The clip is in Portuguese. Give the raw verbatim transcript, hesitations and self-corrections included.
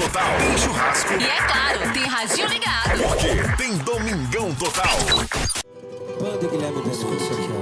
Total. Tem churrasco. E é claro, tem radinho ligado. Porque tem Domingão Total. Banda Guilherme Benucci.